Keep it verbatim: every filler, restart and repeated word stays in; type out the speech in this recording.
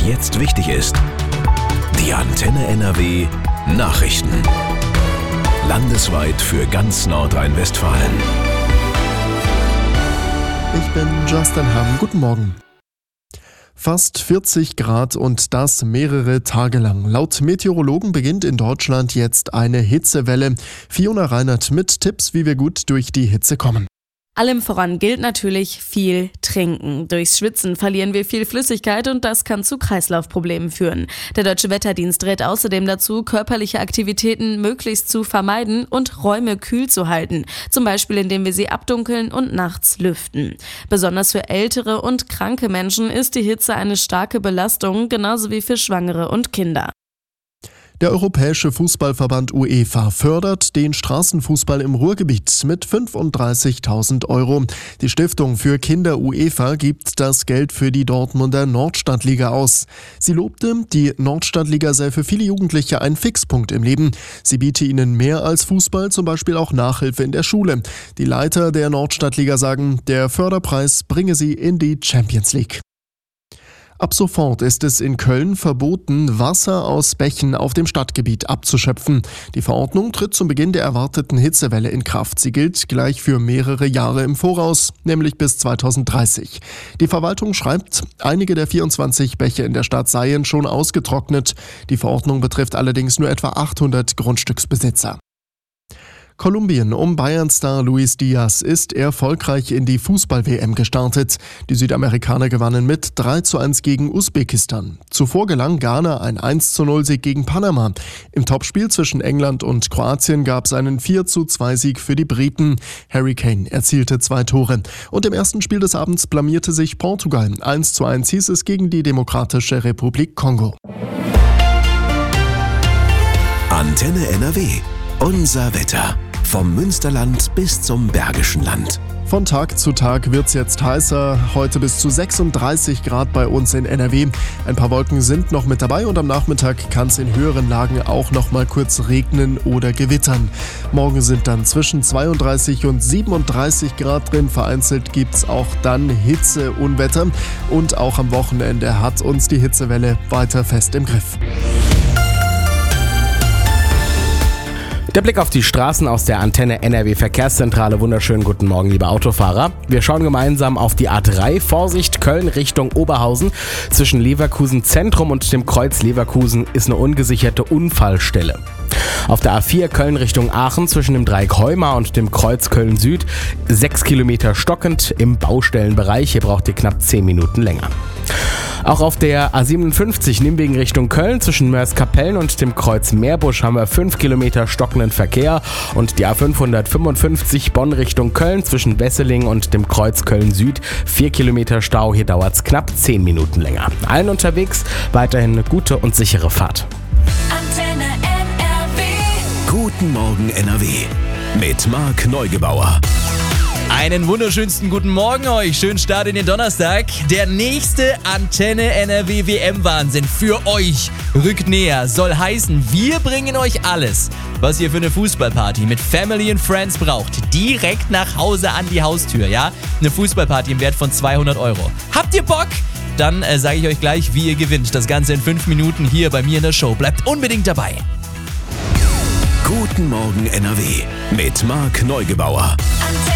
jetzt wichtig ist. Die Antenne N R W Nachrichten. Landesweit für ganz Nordrhein-Westfalen. Ich bin Justin Hamm. Guten Morgen. Fast vierzig Grad und das mehrere Tage lang. Laut Meteorologen beginnt in Deutschland jetzt eine Hitzewelle. Fiona Reinert mit Tipps, wie wir gut durch die Hitze kommen. Allem voran gilt natürlich viel trinken. Durchs Schwitzen verlieren wir viel Flüssigkeit und das kann zu Kreislaufproblemen führen. Der Deutsche Wetterdienst rät außerdem dazu, körperliche Aktivitäten möglichst zu vermeiden und Räume kühl zu halten. Zum Beispiel, indem wir sie abdunkeln und nachts lüften. Besonders für ältere und kranke Menschen ist die Hitze eine starke Belastung, genauso wie für Schwangere und Kinder. Der Europäische Fußballverband UEFA fördert den Straßenfußball im Ruhrgebiet mit fünfunddreißigtausend Euro. Die Stiftung für Kinder UEFA gibt das Geld für die Dortmunder Nordstadtliga aus. Sie lobte, die Nordstadtliga sei für viele Jugendliche ein Fixpunkt im Leben. Sie biete ihnen mehr als Fußball, zum Beispiel auch Nachhilfe in der Schule. Die Leiter der Nordstadtliga sagen, der Förderpreis bringe sie in die Champions League. Ab sofort ist es in Köln verboten, Wasser aus Bächen auf dem Stadtgebiet abzuschöpfen. Die Verordnung tritt zum Beginn der erwarteten Hitzewelle in Kraft. Sie gilt gleich für mehrere Jahre im Voraus, nämlich bis zweitausenddreißig. Die Verwaltung schreibt, einige der vierundzwanzig Bäche in der Stadt seien schon ausgetrocknet. Die Verordnung betrifft allerdings nur etwa achthundert Grundstücksbesitzer. Kolumbien um Bayern-Star Luis Diaz ist erfolgreich in die Fußball-W M gestartet. Die Südamerikaner gewannen mit drei zu eins gegen Usbekistan. Zuvor gelang Ghana ein eins zu null Sieg gegen Panama. Im Topspiel zwischen England und Kroatien gab es einen vier zu zwei Sieg für die Briten. Harry Kane erzielte zwei Tore. Und im ersten Spiel des Abends blamierte sich Portugal. eins zu eins hieß es gegen die Demokratische Republik Kongo. Antenne N R W. Unser Wetter. Vom Münsterland bis zum Bergischen Land. Von Tag zu Tag wird's jetzt heißer. Heute bis zu sechsunddreißig Grad bei uns in N R W. Ein paar Wolken sind noch mit dabei und am Nachmittag kann es in höheren Lagen auch noch mal kurz regnen oder gewittern. Morgen sind dann zwischen zweiunddreißig und siebenunddreißig Grad drin. Vereinzelt gibt's auch dann Hitzeunwetter. Und auch am Wochenende hat uns die Hitzewelle weiter fest im Griff. Der Blick auf die Straßen aus der Antenne N R W Verkehrszentrale. Wunderschönen guten Morgen, liebe Autofahrer. Wir schauen gemeinsam auf die A drei. Vorsicht, Köln Richtung Oberhausen. Zwischen Leverkusen Zentrum und dem Kreuz Leverkusen ist eine ungesicherte Unfallstelle. Auf der A vier Köln Richtung Aachen zwischen dem Dreieck Heuma und dem Kreuz Köln Süd. Sechs Kilometer stockend im Baustellenbereich. Hier braucht ihr knapp zehn Minuten länger. Auch auf der A siebenundfünfzig Nimwegen Richtung Köln zwischen Mörs-Kapellen und dem Kreuz Meerbusch haben wir fünf Kilometer stockenden Verkehr und die A fünfhundertfünfundfünfzig Bonn Richtung Köln zwischen Wesseling und dem Kreuz Köln Süd vier Kilometer Stau, hier dauert es knapp zehn Minuten länger. Allen unterwegs weiterhin eine gute und sichere Fahrt. Antenne N R W. Guten Morgen N R W mit Marc Neugebauer. Einen wunderschönsten guten Morgen euch. Schönen Start in den Donnerstag. Der nächste Antenne N R W W M-Wahnsinn für euch rückt näher. Soll heißen, wir bringen euch alles, was ihr für eine Fußballparty mit Family and Friends braucht, direkt nach Hause an die Haustür. Ja, eine Fußballparty im Wert von zweihundert Euro. Habt ihr Bock? Dann äh, sage ich euch gleich, wie ihr gewinnt. Das Ganze in fünf Minuten hier bei mir in der Show. Bleibt unbedingt dabei. Guten Morgen N R W mit Marc Neugebauer.